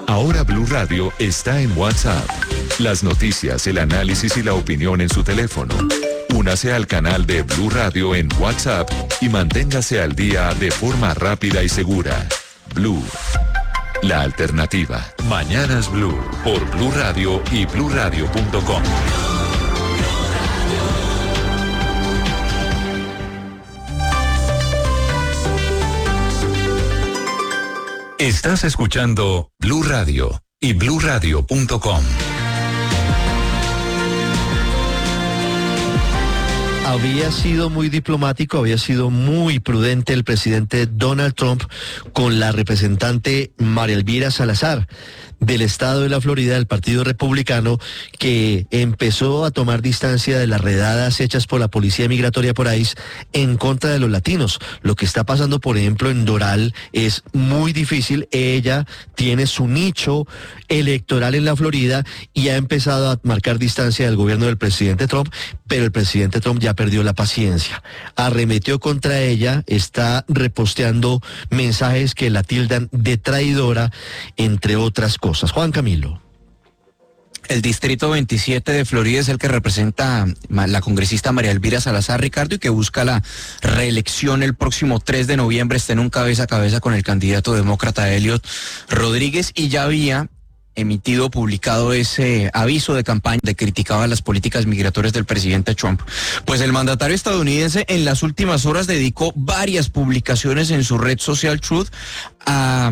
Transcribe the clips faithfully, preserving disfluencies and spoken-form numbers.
Ahora Blue Radio está en WhatsApp. Las noticias, el análisis y la opinión en su teléfono. Únase al canal de Blue Radio en WhatsApp y manténgase al día de forma rápida y segura. Blue, la alternativa. Mañanas Blue, por Blue Radio y blue radio punto com. Estás escuchando Blue Radio y blue radio punto com. Había sido muy diplomático, había sido muy prudente el presidente Donald Trump con la representante María Elvira Salazar del estado de la Florida, del Partido Republicano, que empezó a tomar distancia de las redadas hechas por la Policía Migratoria por ICE en contra de los latinos. Lo que está pasando, por ejemplo, en Doral es muy difícil. Ella tiene su nicho electoral en la Florida y ha empezado a marcar distancia del gobierno del presidente Trump, pero el presidente Trump ya perdió la paciencia. Arremetió contra ella, está reposteando mensajes que la tildan de traidora, entre otras cosas. Juan Camilo. El distrito veintisiete de Florida es el que representa la congresista María Elvira Salazar, Ricardo, y que busca la reelección el próximo tres de noviembre. Está en un cabeza a cabeza con el candidato demócrata Elliot Rodríguez y ya había emitido, publicado ese aviso de campaña que criticaba las políticas migratorias del presidente Trump. Pues el mandatario estadounidense en las últimas horas dedicó varias publicaciones en su red social Truth a...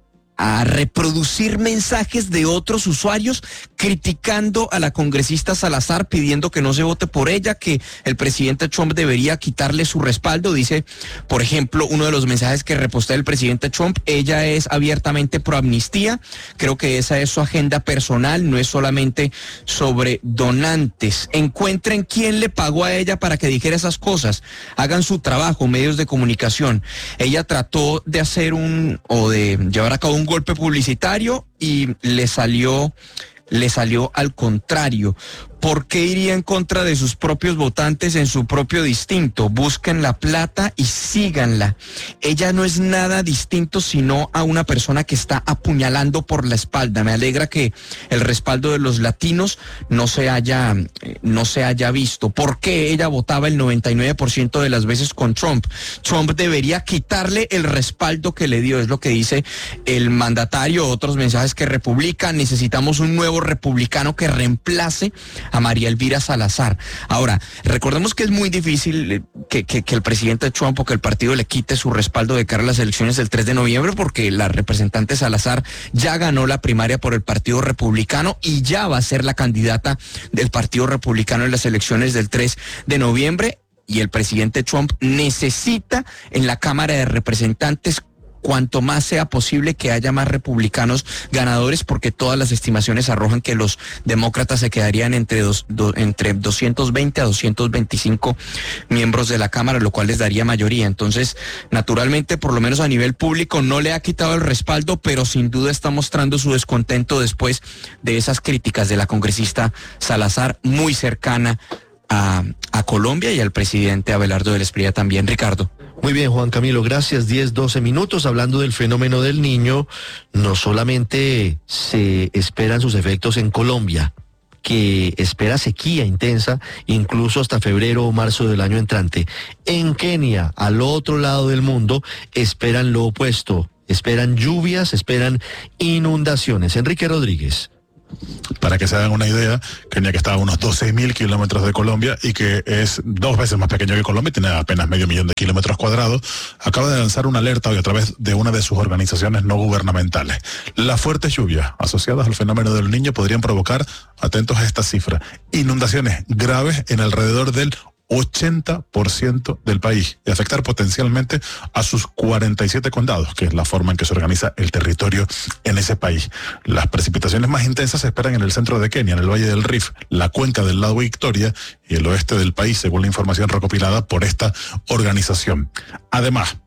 a reproducir mensajes de otros usuarios criticando a la congresista Salazar, pidiendo que no se vote por ella, que el presidente Trump debería quitarle su respaldo. Dice, por ejemplo, uno de los mensajes que repostea el presidente Trump: ella es abiertamente pro amnistía, creo que esa es su agenda personal, no es solamente sobre donantes. Encuentren quién le pagó a ella para que dijera esas cosas, hagan su trabajo, medios de comunicación. Ella trató de hacer un, o de llevar a cabo un golpe publicitario y le salió, le salió al contrario. ¿Por qué iría en contra de sus propios votantes en su propio distrito? Busquen la plata y síganla. Ella no es nada distinto sino a una persona que está apuñalando por la espalda. Me alegra que el respaldo de los latinos no se haya, no se haya visto. ¿Por qué ella votaba el noventa y nueve por ciento de las veces con Trump? Trump debería quitarle el respaldo que le dio, es lo que dice el mandatario. Otros mensajes que republican: necesitamos un nuevo republicano que reemplace a María Elvira Salazar. Ahora, recordemos que es muy difícil que, que, que el presidente Trump o que el partido le quite su respaldo de cara a las elecciones del tres de noviembre, porque la representante Salazar ya ganó la primaria por el Partido Republicano y ya va a ser la candidata del Partido Republicano en las elecciones del tres de noviembre. Y el presidente Trump necesita en la Cámara de Representantes cuanto más sea posible que haya más republicanos ganadores, porque todas las estimaciones arrojan que los demócratas se quedarían entre, dos, do, entre doscientos veinte a doscientos veinticinco miembros de la Cámara, lo cual les daría mayoría. Entonces, naturalmente, por lo menos a nivel público, no le ha quitado el respaldo, pero sin duda está mostrando su descontento después de esas críticas de la congresista Salazar, muy cercana a, a Colombia, y al presidente Abelardo del Espriella también. Ricardo. Muy bien, Juan Camilo, gracias. diez, doce minutos. Hablando del fenómeno del Niño, no solamente se esperan sus efectos en Colombia, que espera sequía intensa, incluso hasta febrero o marzo del año entrante. En Kenia, al otro lado del mundo, esperan lo opuesto. Esperan lluvias, esperan inundaciones. Enrique Rodríguez. Para que se hagan una idea, Kenia, que está a unos doce mil kilómetros de Colombia y que es dos veces más pequeño que Colombia, tiene apenas medio millón de kilómetros cuadrados, acaba de lanzar una alerta hoy a través de una de sus organizaciones no gubernamentales. Las fuertes lluvias asociadas al fenómeno del Niño podrían provocar, atentos a esta cifra, inundaciones graves en alrededor del ochenta por ciento del país y afectar potencialmente a sus cuarenta y siete condados, que es la forma en que se organiza el territorio en ese país. Las precipitaciones más intensas se esperan en el centro de Kenia, en el Valle del Rift, la cuenca del lago Victoria y el oeste del país, según la información recopilada por esta organización. Además,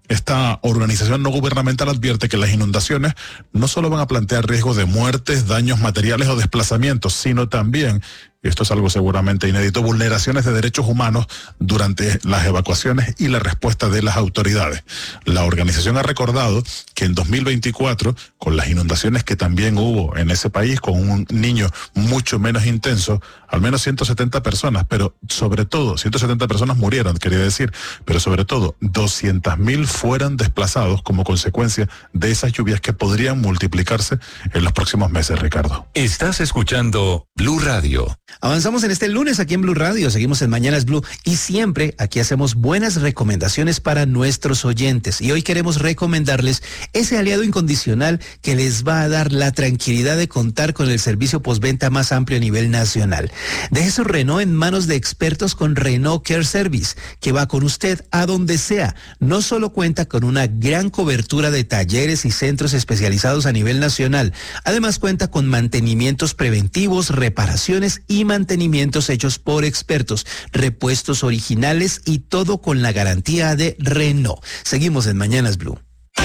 esta organización no gubernamental advierte que las inundaciones no solo van a plantear riesgos de muertes, daños materiales o desplazamientos, sino también, y esto es algo seguramente inédito, vulneraciones de derechos humanos durante las evacuaciones y la respuesta de las autoridades. La organización ha recordado que en dos mil veinticuatro, con las inundaciones que también hubo en ese país, con un niño mucho menos intenso, al menos ciento setenta personas, pero sobre todo, ciento setenta personas murieron, quería decir, pero sobre todo, doscientos mil fueron desplazados como consecuencia de esas lluvias que podrían multiplicarse en los próximos meses, Ricardo. Estás escuchando Blue Radio. Avanzamos en este lunes aquí en Blue Radio, seguimos en Mañanas Blue y siempre aquí hacemos buenas recomendaciones para nuestros oyentes y hoy queremos recomendarles ese aliado incondicional que les va a dar la tranquilidad de contar con el servicio postventa más amplio a nivel nacional. Deje su Renault en manos de expertos con Renault Care Service, que va con usted a donde sea. No solo cuenta con una gran cobertura de talleres y centros especializados a nivel nacional, además cuenta con mantenimientos preventivos, reparaciones y mantenimientos hechos por expertos, repuestos originales y todo con la garantía de Renault. Seguimos en Mañanas Blue.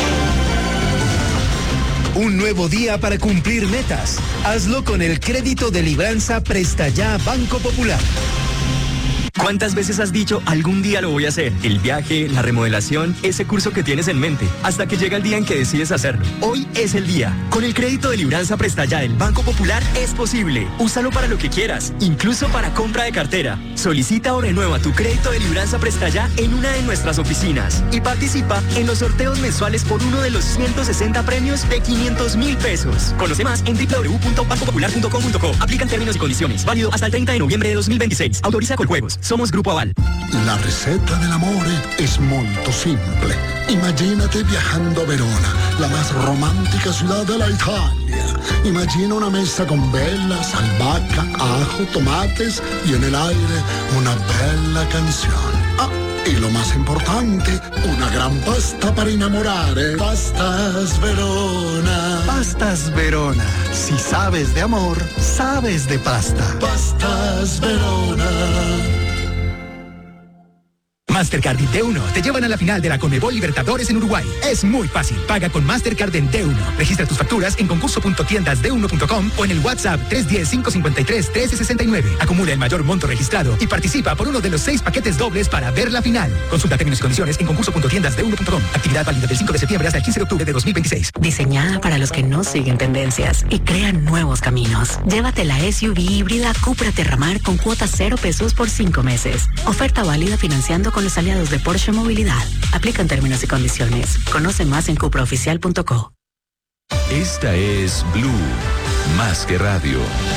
Un nuevo día para cumplir metas. Hazlo con el crédito de libranza Presta Ya Banco Popular. ¿Cuántas veces has dicho algún día lo voy a hacer? El viaje, la remodelación, ese curso que tienes en mente, hasta que llega el día en que decides hacerlo. Hoy es el día. Con el crédito de libranza Presta Ya del Banco Popular es posible. Úsalo para lo que quieras, incluso para compra de cartera. Solicita o renueva tu crédito de libranza Presta Ya en una de nuestras oficinas y participa en los sorteos mensuales por uno de los ciento sesenta premios de quinientos mil pesos. Conoce más en doble u doble u doble u punto banco popular punto com punto co. Aplican términos y condiciones. Válido hasta el treinta de noviembre de dos mil veintiséis. Autoriza Coljuegos. Somos Grupo Aval. La ricetta dell'amore es molto simple. Imagínate viajando a Verona, la más romántica ciudad de la Italia. Imagina una mesa con velas, albahaca, ajo, tomates y en el aire una bella canción. Ah, y lo más importante, una gran pasta para innamorare. Pastas Verona. Pastas Verona. Si sabes de amor, sabes de pasta. Pastas Verona. Mastercard y D uno te llevan a la final de la Conmebol Libertadores en Uruguay. Es muy fácil. Paga con Mastercard en D uno. Registra tus facturas en concurso punto tiendas d uno punto com o en el WhatsApp tres uno cero, cinco cinco tres, uno tres seis nueve. Acumula el mayor monto registrado y participa por uno de los seis paquetes dobles para ver la final. Consulta términos y condiciones en concurso punto tiendas d uno punto com. Actividad válida del cinco de septiembre hasta el quince de octubre de dos mil veintiséis. Diseñada para los que no siguen tendencias y crean nuevos caminos. Llévate la S U V híbrida Cupra Terramar con cuotas cero pesos por cinco meses. Oferta válida financiando con los aliados de Porsche Movilidad. Aplican términos y condiciones. Conoce más en cupra oficial punto co. Esta es Blue, más que radio.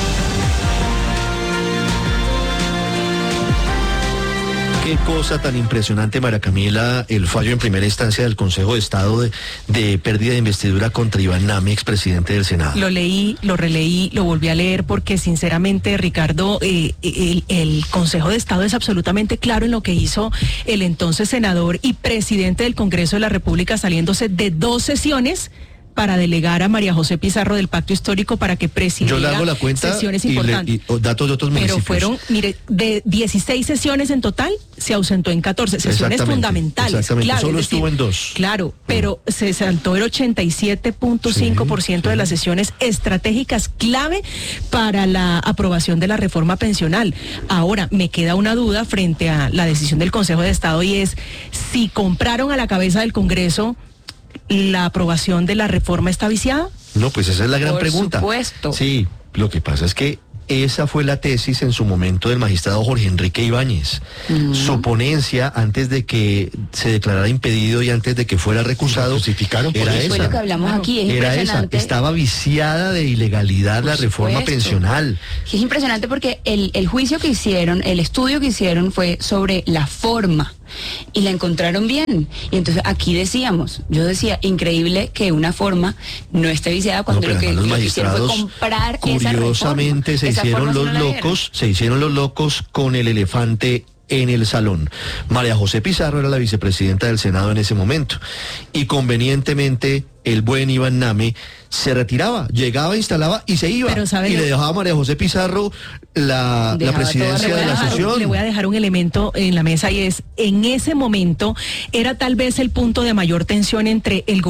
Qué cosa tan impresionante, María Camila, el fallo en primera instancia del Consejo de Estado de, de pérdida de investidura contra Iván Name, expresidente del Senado. Lo leí, lo releí, lo volví a leer porque sinceramente, Ricardo, eh, el, el Consejo de Estado es absolutamente claro en lo que hizo el entonces senador y presidente del Congreso de la República, saliéndose de dos sesiones para delegar a María José Pizarro del Pacto Histórico para que presidiera. Yo le hago la cuenta sesiones y, importantes. Le, y datos de otros municipios. Pero fueron, mire, de dieciséis sesiones en total, se ausentó en catorce sesiones fundamentales. Exactamente, claro, solo es decir, estuvo en dos. Claro, pero mm. se saltó el ochenta y siete punto cinco por ciento sí, sí. de las sesiones estratégicas clave para la aprobación de la reforma pensional. Ahora, me queda una duda frente a la decisión del Consejo de Estado y es si compraron a la cabeza del Congreso la aprobación de la reforma está viciada. No, pues esa es la gran Por pregunta. Por supuesto. Sí, lo que pasa es que esa fue la tesis en su momento del magistrado Jorge Enrique Ibáñez. Mm. Su ponencia, antes de que se declarara impedido y antes de que fuera recusado, justificaron era esa. Fue lo que hablamos aquí, es era esa. Estaba viciada de ilegalidad por la supuesto. reforma pensional. Es impresionante porque el, el juicio que hicieron, el estudio que hicieron fue sobre la forma. Y la encontraron bien. Y entonces aquí decíamos, yo decía, increíble que una forma no esté viciada cuando no, lo que los lo hicieron fue comprar curiosamente esa reforma. se hicieron los no locos, se hicieron los locos con el elefante en el salón. María José Pizarro era la vicepresidenta del Senado en ese momento y convenientemente el buen Iván Name, se retiraba, llegaba, instalaba y se iba. Pero, ¿sabe? Y le dejaba a María José Pizarro la, la presidencia de la sesión. Le voy a dejar un elemento en la mesa y es, en ese momento era tal vez el punto de mayor tensión entre el gobierno